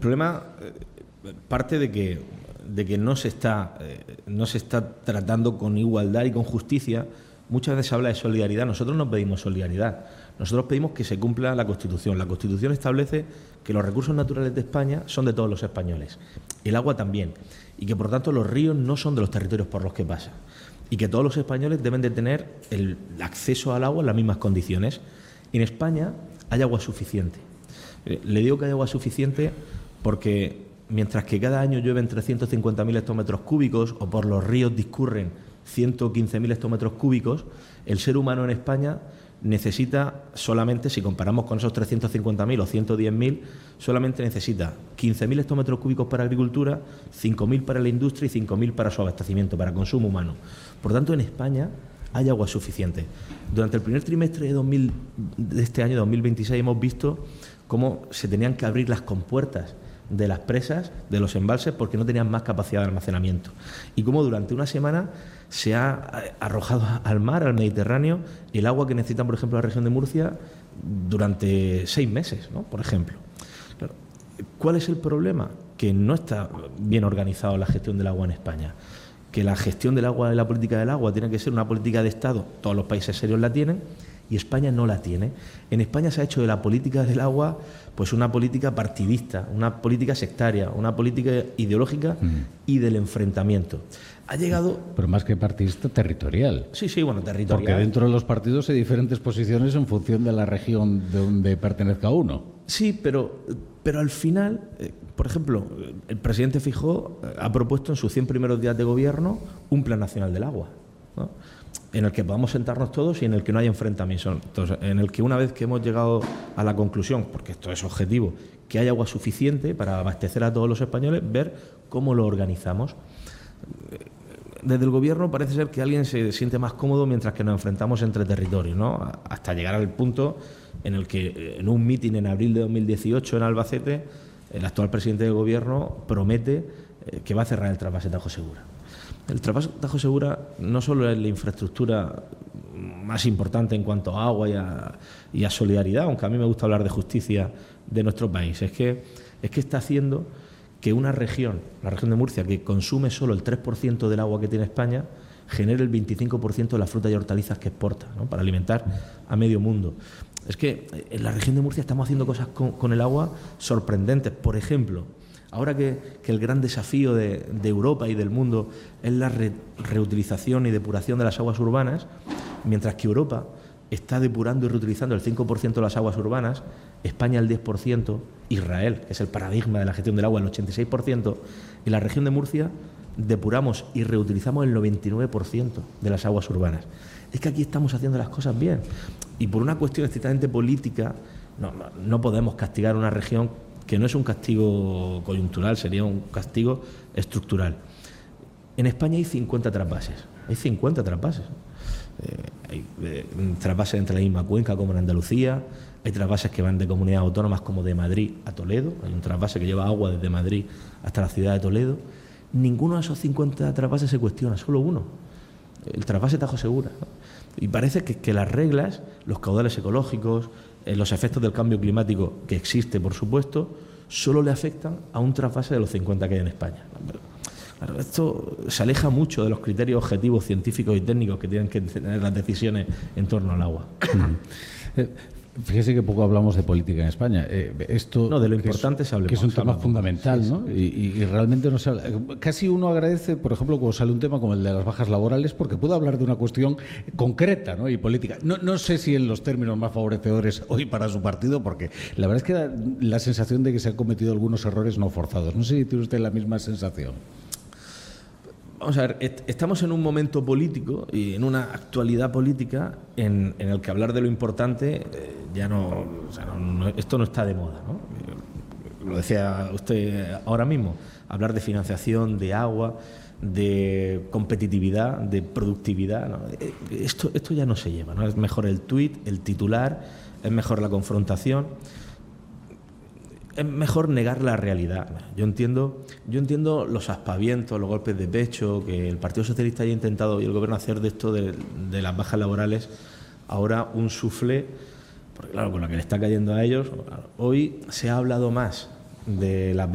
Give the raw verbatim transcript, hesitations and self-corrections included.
problema eh, parte de que, de que no se está, eh, no se está tratando con igualdad y con justicia. Muchas veces se habla de solidaridad. Nosotros no pedimos solidaridad. Nosotros pedimos que se cumpla la Constitución. La Constitución establece que los recursos naturales de España son de todos los españoles. El agua también. Y que, por tanto, los ríos no son de los territorios por los que pasan. Y que todos los españoles deben de tener el acceso al agua en las mismas condiciones. En España hay agua suficiente. Le digo que hay agua suficiente porque mientras que cada año llueven trescientos cincuenta mil hectómetros cúbicos o por los ríos discurren ciento quince mil hectómetros cúbicos, el ser humano en España necesita solamente, si comparamos con esos trescientos cincuenta mil o ciento diez mil, solamente necesita quince mil hectómetros cúbicos para agricultura, cinco mil para la industria y cinco mil para su abastecimiento, para consumo humano. Por tanto, en España hay agua suficiente. Durante el primer trimestre de, dos mil, de este año, dos mil veintiséis, hemos visto cómo se tenían que abrir las compuertas de las presas, de los embalses, porque no tenían más capacidad de almacenamiento. Y cómo durante una semana se ha arrojado al mar, al Mediterráneo, el agua que necesitan, por ejemplo, la región de Murcia durante seis meses, ¿no? Por ejemplo. Claro, ¿cuál es el problema? Que no está bien organizada la gestión del agua en España. Que la gestión del agua y la política del agua tiene que ser una política de Estado, todos los países serios la tienen, y España no la tiene. En España se ha hecho de la política del agua pues una política partidista, una política sectaria, una política ideológica mm. y del enfrentamiento. Ha llegado... Pero más que partidista, territorial. Sí, sí, bueno, territorial. Porque dentro de los partidos hay diferentes posiciones en función de la región de donde pertenezca uno. Sí, pero, pero al final, eh, por ejemplo, el presidente Feijóo ha propuesto en sus cien primeros días de gobierno un plan nacional del agua, ¿no? En el que podamos sentarnos todos y en el que no haya enfrentamiento. Entonces, en el que una vez que hemos llegado a la conclusión, porque esto es objetivo, que hay agua suficiente para abastecer a todos los españoles, ver cómo lo organizamos. Desde el Gobierno parece ser que alguien se siente más cómodo mientras que nos enfrentamos entre territorios, ¿no? Hasta llegar al punto en el que en un mitin en abril de dos mil dieciocho en Albacete, el actual presidente del Gobierno promete que va a cerrar el trasvase Tajo Segura. El trasvase Tajo Segura no solo es la infraestructura más importante en cuanto a agua y a, y a solidaridad, aunque a mí me gusta hablar de justicia de nuestro país, es que, es que está haciendo que una región, la región de Murcia, que consume solo el tres por ciento del agua que tiene España, genere el veinticinco por ciento de las frutas y hortalizas que exporta, ¿no? Para alimentar a medio mundo. Es que en la región de Murcia estamos haciendo cosas con, con el agua sorprendentes. Por ejemplo, ahora que, que el gran desafío de, de Europa y del mundo es la re, reutilización y depuración de las aguas urbanas, mientras que Europa está depurando y reutilizando el cinco por ciento de las aguas urbanas, España el diez por ciento, Israel, que es el paradigma de la gestión del agua, el ochenta y seis por ciento, y la región de Murcia depuramos y reutilizamos el noventa y nueve por ciento de las aguas urbanas. Es que aquí estamos haciendo las cosas bien. Y por una cuestión estrictamente política, no, no, no podemos castigar a una región que no es un castigo coyuntural, sería un castigo estructural. En España hay cincuenta trasvases, hay cincuenta trasvases. Eh, hay eh, trasvases entre la misma cuenca como en Andalucía, hay trasvases que van de comunidades autónomas como de Madrid a Toledo, hay un trasvase que lleva agua desde Madrid hasta la ciudad de Toledo. Ninguno de esos cincuenta trasvases se cuestiona, solo uno, el trasvase Tajo Segura, ¿no? Y parece que, que las reglas, los caudales ecológicos, eh, los efectos del cambio climático, que existe por supuesto, solo le afectan a un trasvase de los cincuenta que hay en España. Claro, esto se aleja mucho de los criterios objetivos científicos y técnicos que tienen que tener las decisiones en torno al agua. Fíjese que poco hablamos de política en España. Eh, esto no, de lo importante es, se habla. Que es un tema fundamental, sí, ¿no? Sí. Y, y realmente no se habla. Casi uno agradece, por ejemplo, cuando sale un tema como el de las bajas laborales, porque puede hablar de una cuestión concreta, ¿no? Y política. No, no sé si en los términos más favorecedores hoy para su partido, porque la verdad es que da la sensación de que se han cometido algunos errores no forzados. No sé si tiene usted la misma sensación. Vamos a ver, estamos en un momento político y en una actualidad política en, en el que hablar de lo importante eh, ya no, o sea, no, no, esto no está de moda, ¿no? Lo decía usted ahora mismo, hablar de financiación, de agua, de competitividad, de productividad, ¿no? Esto, esto ya no se lleva, ¿no? Es mejor el tuit, el titular, es mejor la confrontación. Es mejor negar la realidad. Yo entiendo, yo entiendo los aspavientos, los golpes de pecho, que el Partido Socialista haya intentado y el Gobierno hacer de esto de, de las bajas laborales ahora un suflé, porque claro, con lo que le está cayendo a ellos, hoy se ha hablado más de las